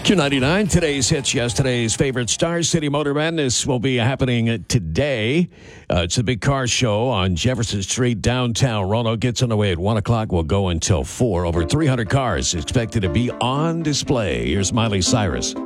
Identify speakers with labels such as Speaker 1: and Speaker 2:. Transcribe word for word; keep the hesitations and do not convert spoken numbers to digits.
Speaker 1: Q ninety-nine, today's hits, yesterday's favorite Star City Motor Madness will be happening today. Uh, it's a big car show on Jefferson Street, downtown Roanoke. Gets underway at one o'clock. Will go until four. Over three hundred cars expected to be on display. Here's Miley Cyrus.